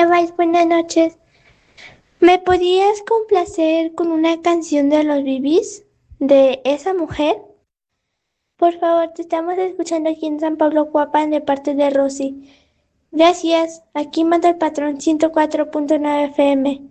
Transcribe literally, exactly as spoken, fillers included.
Hola, Vals, buenas noches. ¿Me podrías complacer con una canción de los Bibis? ¿De esa mujer? Por favor, te estamos escuchando aquí en San Pablo Cuapan de parte de Rosy. Gracias. Aquí manda el patrón ciento cuatro punto nueve F M.